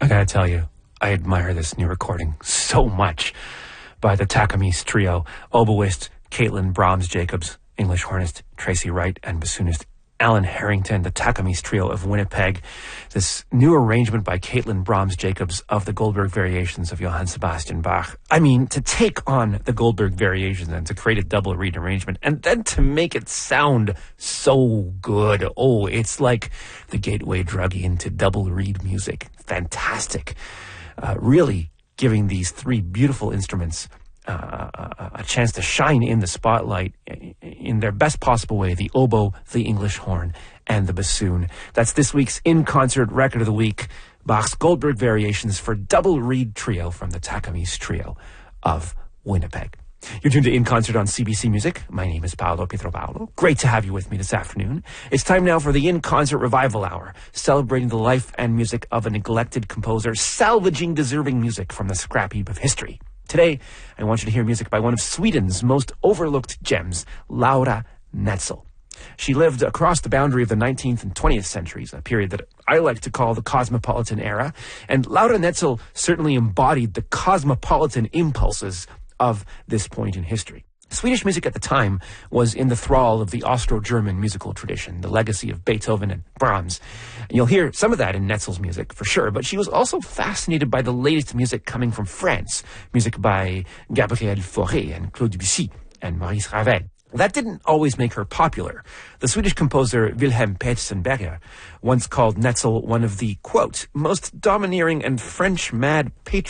I gotta tell you, I admire this new recording so much by the Takamis Trio, oboist Caitlin Brahms-Jacobs, English hornist Tracy Wright, and bassoonist Alan Harrington, the Takamis Trio of Winnipeg. This new arrangement by Caitlin Brahms-Jacobs of the Goldberg Variations of Johann Sebastian Bach. I mean, to take on the Goldberg Variations and to create a double reed arrangement and then to make it sound so good. Oh, it's like the gateway drug into double reed music. Fantastic. Really giving these three beautiful instruments a chance to shine in the spotlight in their best possible way: the oboe, the English horn, and the bassoon. That's this week's In-Concert Record of the Week, Bach's Goldberg Variations for Double Reed Trio from the Takamis Trio of Winnipeg. You're tuned to In Concert on CBC Music. My name is Paolo Pietropaolo. Great to have you with me this afternoon. It's time now for the In Concert Revival Hour, celebrating the life and music of a neglected composer, salvaging deserving music from the scrap heap of history. Today, I want you to hear music by one of Sweden's most overlooked gems, Laura Netzel. She lived across the boundary of the 19th and 20th centuries, a period that I like to call the Cosmopolitan era, and Laura Netzel certainly embodied the cosmopolitan impulses of this point in history. Swedish music at the time was in the thrall of the Austro-German musical tradition, the legacy of Beethoven and Brahms. And you'll hear some of that in Netzel's music, for sure, but she was also fascinated by the latest music coming from France, music by Gabriel Fauré and Claude Debussy and Maurice Ravel. That didn't always make her popular. The Swedish composer Wilhelm Petersen Berger once called Netzel one of the, quote, most domineering and French mad patriots